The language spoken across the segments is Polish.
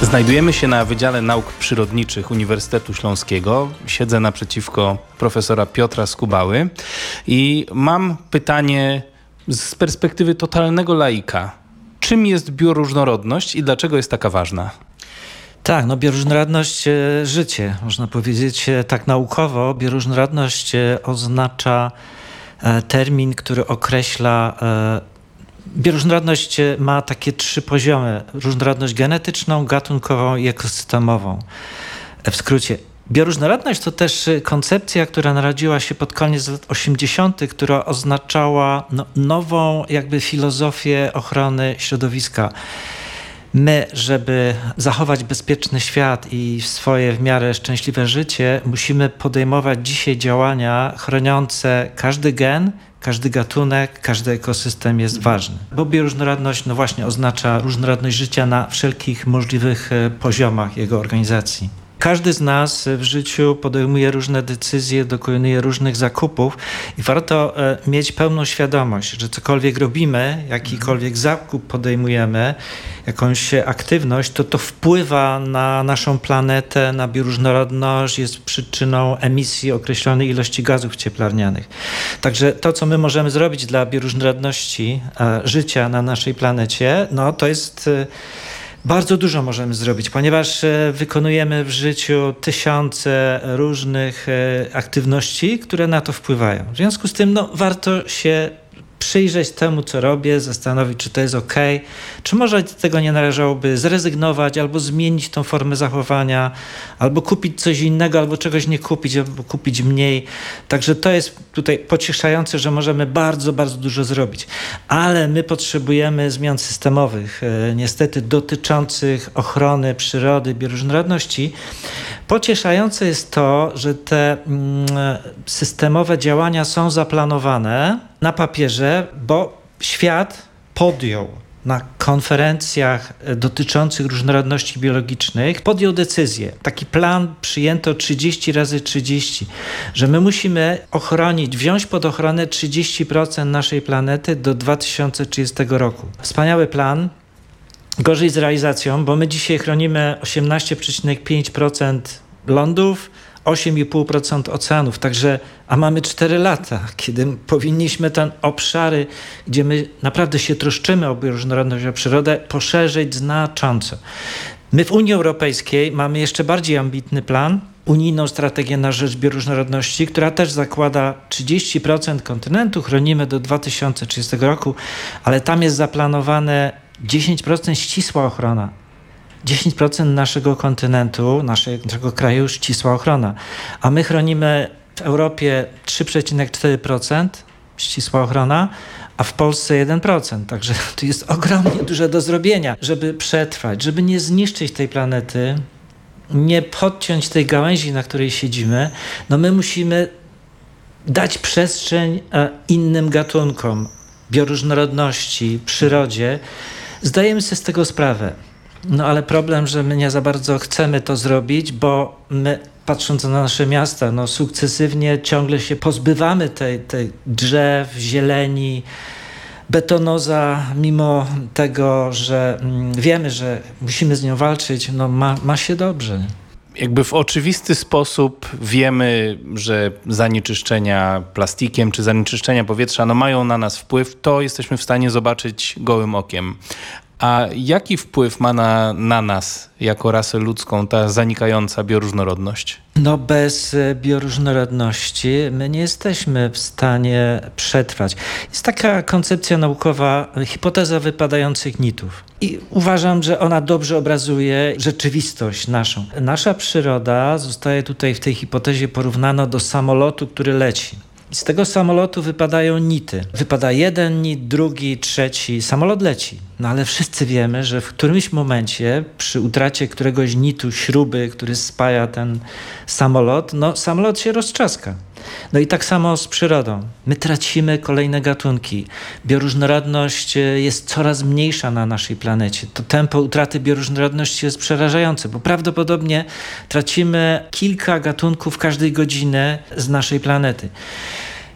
Znajdujemy się na Wydziale Nauk Przyrodniczych Uniwersytetu Śląskiego. Siedzę naprzeciwko profesora Piotra Skubały i mam pytanie z perspektywy totalnego laika. Czym jest bioróżnorodność i dlaczego jest taka ważna? Tak, bioróżnorodność życie, można powiedzieć tak naukowo. Bioróżnorodność oznacza termin, który określa bioróżnorodność ma takie 3 poziomy. Różnorodność genetyczną, gatunkową i ekosystemową. W skrócie. Bioróżnorodność to też koncepcja, która narodziła się pod koniec lat 80., która oznaczała nową filozofię ochrony środowiska. My, żeby zachować bezpieczny świat i swoje w miarę szczęśliwe życie, musimy podejmować dzisiaj działania chroniące każdy gen, każdy gatunek, każdy ekosystem jest ważny. Bo bioróżnorodność właśnie oznacza różnorodność życia na wszelkich możliwych poziomach jego organizacji. Każdy z nas w życiu podejmuje różne decyzje, dokonuje różnych zakupów i warto mieć pełną świadomość, że cokolwiek robimy, jakikolwiek zakup podejmujemy, jakąś aktywność, to wpływa na naszą planetę, na bioróżnorodność, jest przyczyną emisji określonej ilości gazów cieplarnianych. Także to, co my możemy zrobić dla bioróżnorodności życia na naszej planecie, to jest... Bardzo dużo możemy zrobić, ponieważ wykonujemy w życiu tysiące różnych aktywności, które na to wpływają. W związku z tym warto się przyjrzeć temu, co robię, zastanowić, czy to jest okej, czy może z tego nie należałoby zrezygnować, albo zmienić tą formę zachowania, albo kupić coś innego, albo czegoś nie kupić, albo kupić mniej. Także to jest tutaj pocieszające, że możemy bardzo, bardzo dużo zrobić. Ale my potrzebujemy zmian systemowych, niestety dotyczących ochrony przyrody, bioróżnorodności. Pocieszające jest to, że te systemowe działania są zaplanowane na papierze, bo świat podjął na konferencjach dotyczących różnorodności biologicznych, podjął decyzję. Taki plan przyjęto 30x30, że my musimy wziąć pod ochronę 30% naszej planety do 2030 roku. Wspaniały plan. Gorzej z realizacją, bo my dzisiaj chronimy 18,5% lądów, 8,5% oceanów, a mamy 4 lata, kiedy powinniśmy te obszary, gdzie my naprawdę się troszczymy o bioróżnorodność, o przyrodę, poszerzyć znacząco. My w Unii Europejskiej mamy jeszcze bardziej ambitny plan, unijną strategię na rzecz bioróżnorodności, która też zakłada 30% kontynentu, chronimy do 2030 roku, ale tam jest zaplanowane 10% ścisła ochrona. 10% naszego kontynentu, naszego kraju ścisła ochrona. A my chronimy w Europie 3,4% ścisła ochrona, a w Polsce 1%. Także tu jest ogromnie dużo do zrobienia, żeby przetrwać, żeby nie zniszczyć tej planety, nie podciąć tej gałęzi, na której siedzimy. My musimy dać przestrzeń innym gatunkom, bioróżnorodności, przyrodzie. Zdajemy sobie z tego sprawę. Ale problem, że my nie za bardzo chcemy to zrobić, bo my, patrząc na nasze miasta, sukcesywnie ciągle się pozbywamy tej drzew, zieleni, betonoza, mimo tego, że wiemy, że musimy z nią walczyć, ma się dobrze. W oczywisty sposób wiemy, że zanieczyszczenia plastikiem czy zanieczyszczenia powietrza mają na nas wpływ, to jesteśmy w stanie zobaczyć gołym okiem. A jaki wpływ ma na nas jako rasę ludzką ta zanikająca bioróżnorodność? Bez bioróżnorodności my nie jesteśmy w stanie przetrwać. Jest taka koncepcja naukowa, hipoteza wypadających nitów. I uważam, że ona dobrze obrazuje rzeczywistość naszą. Nasza przyroda zostaje tutaj w tej hipotezie porównana do samolotu, który leci. I z tego samolotu wypadają nity. Wypada jeden nit, drugi, trzeci. Samolot leci. Ale wszyscy wiemy, że w którymś momencie przy utracie któregoś nitu, śruby, który spaja ten samolot, samolot się roztrzaska. I tak samo z przyrodą. My tracimy kolejne gatunki. Bioróżnorodność jest coraz mniejsza na naszej planecie. To tempo utraty bioróżnorodności jest przerażające, bo prawdopodobnie tracimy kilka gatunków każdej godziny z naszej planety. W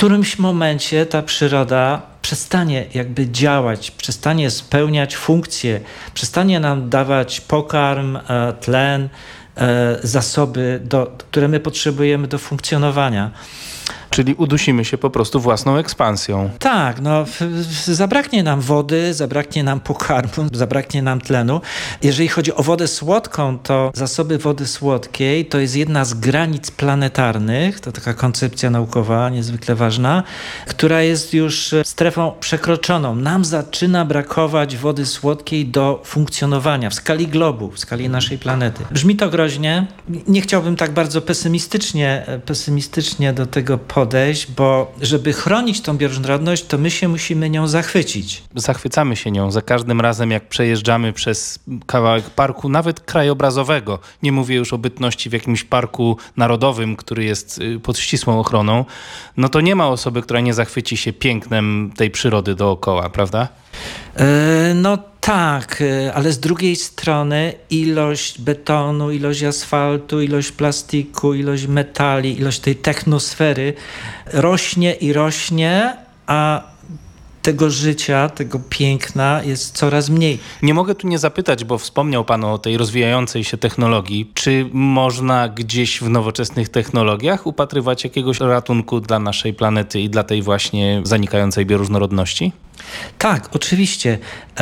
którymś momencie ta przyroda przestanie jakby działać, przestanie spełniać funkcje, przestanie nam dawać pokarm, tlen, zasoby, które my potrzebujemy do funkcjonowania. Czyli udusimy się po prostu własną ekspansją. Tak, zabraknie nam wody, zabraknie nam pokarmu, zabraknie nam tlenu. Jeżeli chodzi o wodę słodką, to zasoby wody słodkiej to jest jedna z granic planetarnych, to taka koncepcja naukowa niezwykle ważna, która jest już strefą przekroczoną. Nam zaczyna brakować wody słodkiej do funkcjonowania w skali globu, w skali naszej planety. Brzmi to groźnie. Nie chciałbym tak bardzo pesymistycznie do tego podejść, bo żeby chronić tą bioróżnorodność, to my się musimy nią zachwycić. Zachwycamy się nią za każdym razem, jak przejeżdżamy przez kawałek parku, nawet krajobrazowego. Nie mówię już o bytności w jakimś parku narodowym, który jest pod ścisłą ochroną. No to nie ma osoby, która nie zachwyci się pięknem tej przyrody dookoła, prawda? No tak, ale z drugiej strony ilość betonu, ilość asfaltu, ilość plastiku, ilość metali, ilość tej technosfery rośnie i rośnie, a tego życia, tego piękna jest coraz mniej. Nie mogę tu nie zapytać, bo wspomniał Pan o tej rozwijającej się technologii. Czy można gdzieś w nowoczesnych technologiach upatrywać jakiegoś ratunku dla naszej planety i dla tej właśnie zanikającej bioróżnorodności? Tak, oczywiście.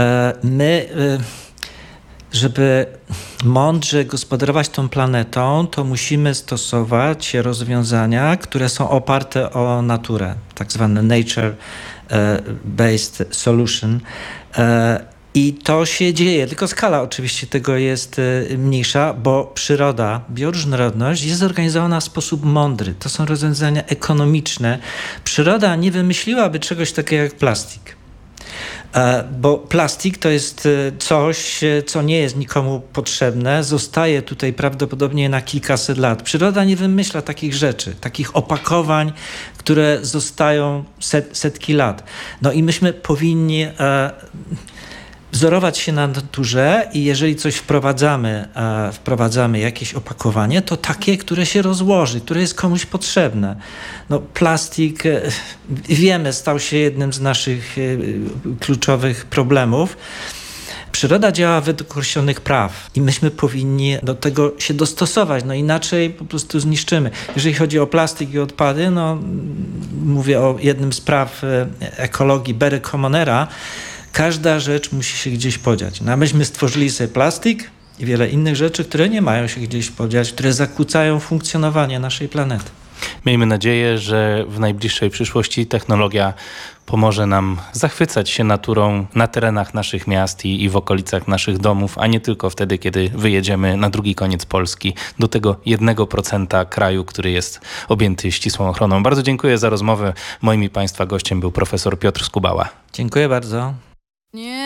Żeby mądrze gospodarować tą planetą, to musimy stosować rozwiązania, które są oparte o naturę, tak zwane nature-based solution. I to się dzieje, tylko skala oczywiście tego jest mniejsza, bo przyroda, bioróżnorodność jest zorganizowana w sposób mądry. To są rozwiązania ekonomiczne. Przyroda nie wymyśliłaby czegoś takiego jak plastik. Bo plastik to jest coś, co nie jest nikomu potrzebne, zostaje tutaj prawdopodobnie na kilkaset lat. Przyroda nie wymyśla takich rzeczy, takich opakowań, które zostają setki lat. No i myśmy powinni wzorować się na naturze i jeżeli coś wprowadzamy jakieś opakowanie, to takie, które się rozłoży, które jest komuś potrzebne. No, plastik, wiemy, stał się jednym z naszych kluczowych problemów. Przyroda działa według określonych praw i myśmy powinni do tego się dostosować, no inaczej po prostu zniszczymy. Jeżeli chodzi o plastik i odpady, no mówię o jednym z praw ekologii Barry Commonera, każda rzecz musi się gdzieś podziać. No a myśmy stworzyli sobie plastik i wiele innych rzeczy, które nie mają się gdzieś podziać, które zakłócają funkcjonowanie naszej planety. Miejmy nadzieję, że w najbliższej przyszłości technologia pomoże nam zachwycać się naturą na terenach naszych miast i w okolicach naszych domów, a nie tylko wtedy, kiedy wyjedziemy na drugi koniec Polski, do tego 1% kraju, który jest objęty ścisłą ochroną. Bardzo dziękuję za rozmowę. Moim i Państwa gościem był profesor Piotr Skubała. Dziękuję bardzo. Nie.